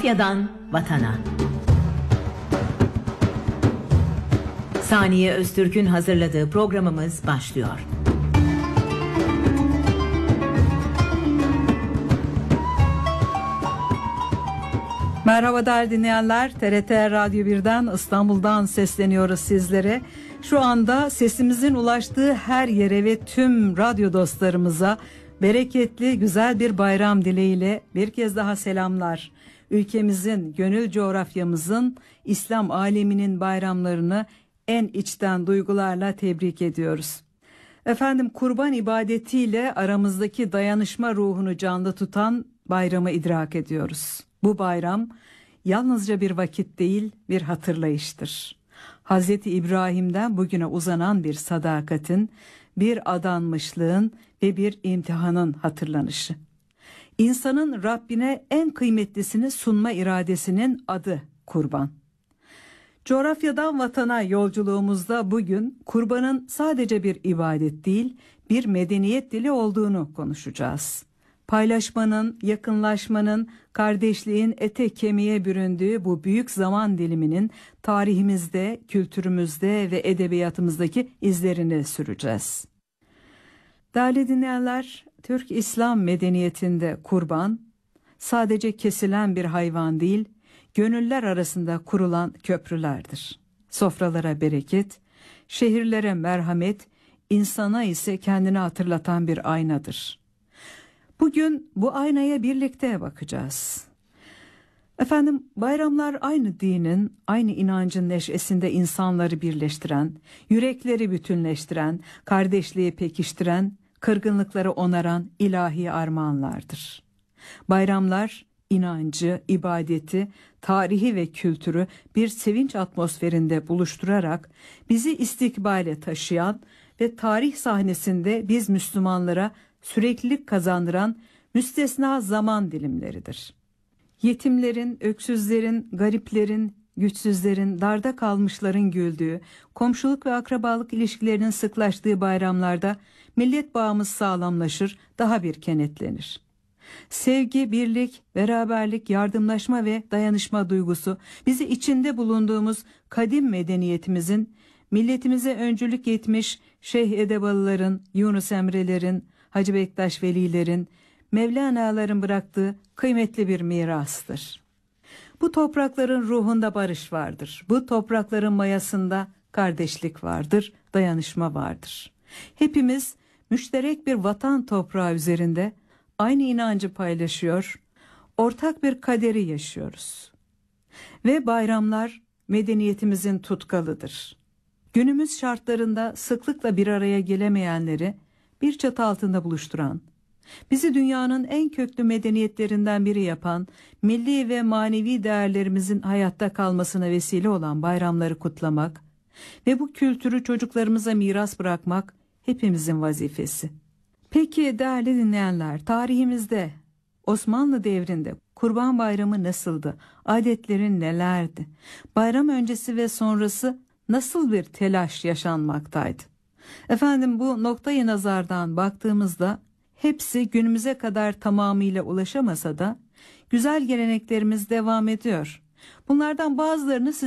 Coğrafyadan vatana. Saniye Öztürk'ün hazırladığı programımız başlıyor. Merhaba değerli dinleyenler, TRT Radyo 1'den İstanbul'dan sesleniyoruz sizlere. Şu anda sesimizin ulaştığı her yere ve tüm radyo dostlarımıza bereketli, güzel bir bayram dileğiyle bir kez daha selamlar. Ülkemizin, gönül coğrafyamızın, İslam aleminin bayramlarını en içten duygularla tebrik ediyoruz. Efendim, kurban ibadetiyle aramızdaki dayanışma ruhunu canlı tutan bayramı idrak ediyoruz. Bu bayram yalnızca bir vakit değil, bir hatırlayıştır. Hazreti İbrahim'den bugüne uzanan bir sadakatin, bir adanmışlığın ve bir imtihanın hatırlanışı. İnsanın Rabbine en kıymetlisini sunma iradesinin adı kurban. Coğrafyadan vatana yolculuğumuzda bugün kurbanın sadece bir ibadet değil, bir medeniyet dili olduğunu konuşacağız. Paylaşmanın, yakınlaşmanın, kardeşliğin ete kemiğe büründüğü bu büyük zaman diliminin tarihimizde, kültürümüzde ve edebiyatımızdaki izlerini süreceğiz. Değerli dinleyenler, Türk İslam medeniyetinde kurban sadece kesilen bir hayvan değil, gönüller arasında kurulan köprülerdir. Sofralara bereket, şehirlere merhamet, insana ise kendini hatırlatan bir aynadır. Bugün bu aynaya birlikte bakacağız. Efendim, bayramlar aynı dinin, aynı inancın neşesinde insanları birleştiren, yürekleri bütünleştiren, kardeşliği pekiştiren, kırgınlıkları onaran ilahi armağanlardır. Bayramlar inancı, ibadeti, tarihi ve kültürü bir sevinç atmosferinde buluşturarak bizi istikbale taşıyan ve tarih sahnesinde biz Müslümanlara süreklilik kazandıran müstesna zaman dilimleridir. Yetimlerin, öksüzlerin, gariplerin, güçsüzlerin, darda kalmışların güldüğü, komşuluk ve akrabalık ilişkilerinin sıklaştığı bayramlarda millet bağımız sağlamlaşır, daha bir kenetlenir. Sevgi, birlik, beraberlik, yardımlaşma ve dayanışma duygusu bizi içinde bulunduğumuz kadim medeniyetimizin, milletimize öncülük etmiş Şeyh Edebalıların, Yunus Emre'lerin, Hacı Bektaş Velilerin, Mevlana'ların bıraktığı kıymetli bir mirastır. Bu toprakların ruhunda barış vardır. Bu toprakların mayasında kardeşlik vardır, dayanışma vardır. Hepimiz müşterek bir vatan toprağı üzerinde aynı inancı paylaşıyor, ortak bir kaderi yaşıyoruz. Ve bayramlar medeniyetimizin tutkalıdır. Günümüz şartlarında sıklıkla bir araya gelemeyenleri bir çatı altında buluşturan, bizi dünyanın en köklü medeniyetlerinden biri yapan, milli ve manevi değerlerimizin hayatta kalmasına vesile olan bayramları kutlamak ve bu kültürü çocuklarımıza miras bırakmak hepimizin vazifesi. Peki değerli dinleyenler, tarihimizde Osmanlı devrinde Kurban Bayramı nasıldı? Adetlerin nelerdi? Bayram öncesi ve sonrası nasıl bir telaş yaşanmaktaydı? Efendim, bu noktayı nazardan baktığımızda hepsi günümüze kadar tamamıyla ulaşamasa da güzel geleneklerimiz devam ediyor. Bunlardan bazılarını